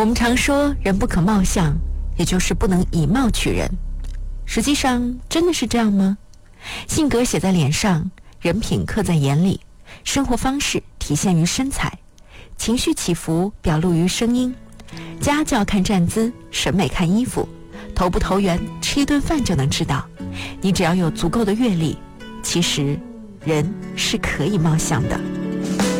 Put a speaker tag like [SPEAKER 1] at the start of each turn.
[SPEAKER 1] 我们常说人不可貌相，也就是不能以貌取人。实际上真的是这样吗？性格写在脸上，人品刻在眼里，生活方式体现于身材，情绪起伏表露于声音，家教看站姿，审美看衣服，投不投缘吃一顿饭就能知道。你只要有足够的阅历，其实人是可以貌相的。